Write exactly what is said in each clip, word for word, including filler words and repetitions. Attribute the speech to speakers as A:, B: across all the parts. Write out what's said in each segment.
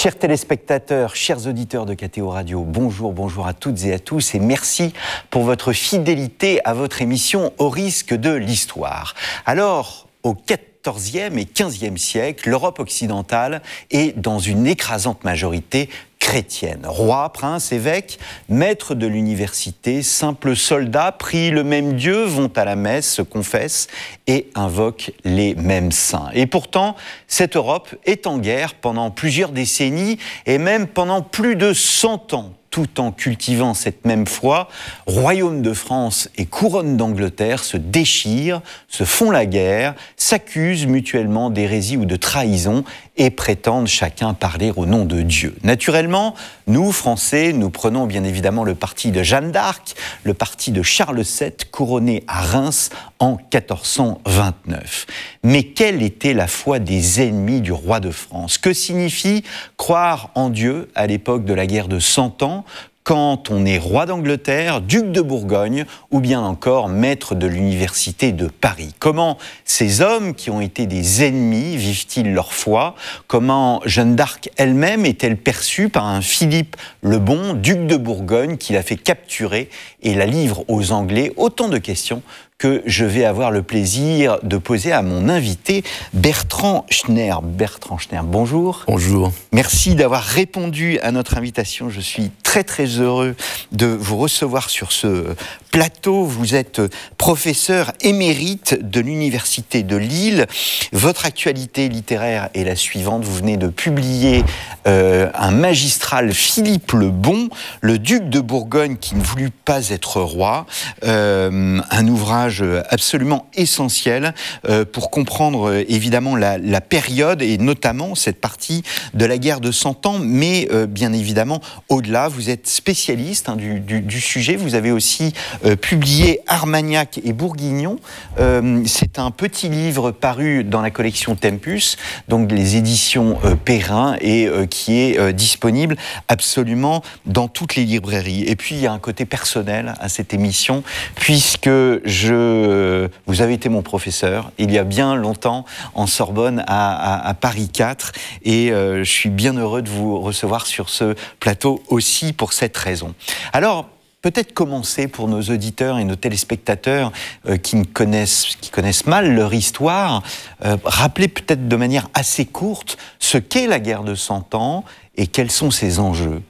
A: Chers téléspectateurs, chers auditeurs de K T O Radio, bonjour, bonjour à toutes et à tous et merci pour votre fidélité à votre émission Au risque de l'histoire. Alors, au quatorzième et quinzième siècle, l'Europe occidentale est dans une écrasante majorité chrétienne. Rois, princes, évêques, maîtres de l'université, simples soldats prient le même Dieu, vont à la messe, se confessent et invoquent les mêmes saints. Et pourtant, cette Europe est en guerre pendant plusieurs décennies et même pendant plus de cent ans. Tout en cultivant cette même foi, royaume de France et couronne d'Angleterre se déchirent, se font la guerre, s'accusent mutuellement d'hérésie ou de trahison et prétendent chacun parler au nom de Dieu. Naturellement, nous, Français, nous prenons bien évidemment le parti de Jeanne d'Arc, le parti de Charles sept, couronné à Reims en quatorze cent vingt-neuf. Mais quelle était la foi des ennemis du roi de France ? Que signifie croire en Dieu à l'époque de la guerre de Cent Ans ? Quand on est roi d'Angleterre, duc de Bourgogne ou bien encore maître de l'université de Paris. Comment ces hommes qui ont été des ennemis vivent-ils leur foi ? Comment Jeanne d'Arc elle-même est-elle perçue par un Philippe le Bon, duc de Bourgogne, qui l'a fait capturer et la livre aux Anglais ? Autant de questions que je vais avoir le plaisir de poser à mon invité, Bertrand Schners. Bertrand Schners, bonjour.
B: Bonjour.
A: Merci d'avoir répondu à notre invitation. Je suis très très heureux de vous recevoir sur ce plateau. Vous êtes professeur émérite de l'Université de Lille. Votre actualité littéraire est la suivante. Vous venez de publier euh, un magistral Philippe le Bon, le duc de Bourgogne qui ne voulut pas être roi. Euh, un ouvrage absolument essentiel euh, pour comprendre euh, évidemment la, la période et notamment cette partie de la guerre de Cent Ans, mais euh, bien évidemment au-delà. Vous êtes spécialiste hein, du, du, du sujet. Vous avez aussi euh, publié Armagnac et Bourguignon. Euh, c'est un petit livre paru dans la collection Tempus, donc les éditions euh, Perrin, et euh, qui est euh, disponible absolument dans toutes les librairies. Et puis il y a un côté personnel à cette émission, puisque je vous avez été mon professeur il y a bien longtemps en Sorbonne à, à, à Paris quatre et euh, je suis bien heureux de vous recevoir sur ce plateau aussi pour cette raison. Alors, peut-être commencer pour nos auditeurs et nos téléspectateurs euh, qui, ne connaissent, qui connaissent mal leur histoire, euh, rappeler peut-être de manière assez courte ce qu'est la guerre de Cent Ans et quels sont ses enjeux.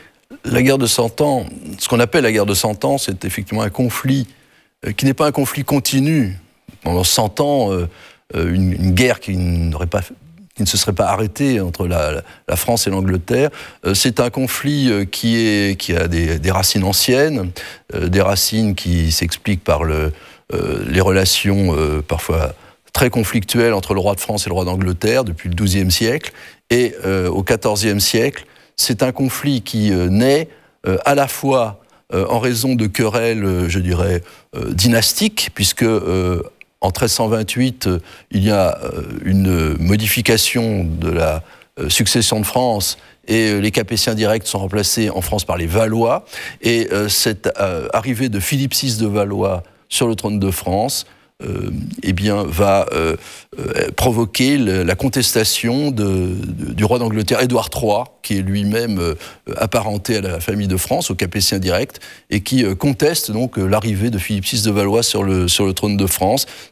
B: La guerre de Cent Ans, ce qu'on appelle la guerre de Cent Ans, c'est effectivement un conflit qui n'est pas un conflit continu. Pendant cent ans, euh, une, une guerre qui, n'aurait pas, qui ne se serait pas arrêtée entre la, la France et l'Angleterre. Euh, c'est un conflit euh, qui, est, qui a des, des racines anciennes, euh, des racines qui s'expliquent par le, euh, les relations euh, parfois très conflictuelles entre le roi de France et le roi d'Angleterre depuis le douzième siècle. Et euh, au quatorzième siècle, c'est un conflit qui euh, naît euh, à la fois Euh, en raison de querelles, euh, je dirais, euh, dynastiques, puisque euh, en treize cent vingt-huit, euh, il y a euh, une modification de la euh, succession de France et euh, les Capétiens directs sont remplacés en France par les Valois. Et euh, cette euh, arrivée de Philippe six de Valois sur le trône de France Euh, eh bien, va euh, euh, provoquer le, la contestation de, de, du roi d'Angleterre, Édouard trois, qui est lui-même euh, apparenté à la famille de France, aux Capétiens directs, et qui euh, conteste donc euh, l'arrivée de Philippe six de Valois sur le, sur le trône de France.